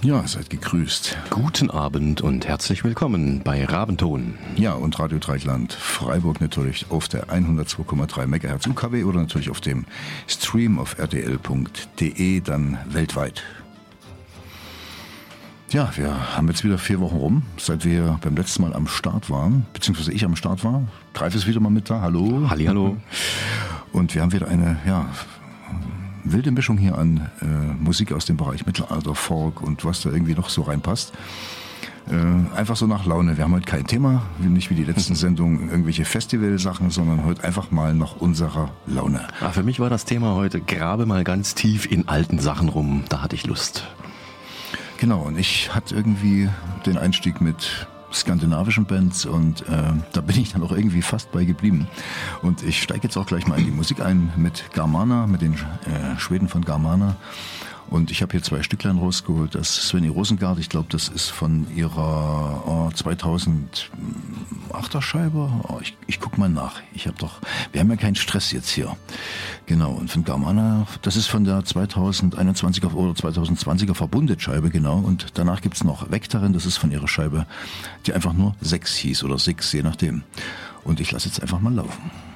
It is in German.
Ja, seid gegrüßt. Guten Abend und herzlich willkommen bei Rabenton. Ja, und Radio Dreieckland Freiburg natürlich auf der 102,3 MHz UKW oder natürlich auf dem Stream auf rdl.de, dann weltweit. Ja, wir haben jetzt wieder 4 Wochen rum, seit wir beim letzten Mal am Start waren, beziehungsweise ich am Start war. Greif ist wieder mal mit da, hallo. Hallihallo. Und wir haben wieder eine, wilde Mischung hier an Musik aus dem Bereich Mittelalter, Folk und was da irgendwie noch so reinpasst. Einfach so nach Laune. Wir haben heute kein Thema, nicht wie die letzten Sendungen irgendwelche Festivalsachen, sondern heute einfach mal nach unserer Laune. Für mich war das Thema heute, grabe mal ganz tief in alten Sachen rum, da hatte ich Lust. Genau, und ich hatte irgendwie den Einstieg mit skandinavischen Bands und da bin ich dann auch irgendwie fast bei geblieben. Und ich steige jetzt auch gleich mal in die Musik ein mit Garmana, mit den Schweden von Garmana. Und ich habe hier 2 Stücklein rausgeholt. Das Svenny Rosengard, ich glaube, das ist von ihrer 2008er Scheibe. Ich guck mal nach. Wir haben ja keinen Stress jetzt hier. Genau, und von Garmana, das ist von der 2021er oder 2020er Verbundet-Scheibe, genau. Und danach gibt's noch Vektarin, das ist von ihrer Scheibe, die einfach nur 6 hieß oder 6, je nachdem. Und ich lasse jetzt einfach mal laufen.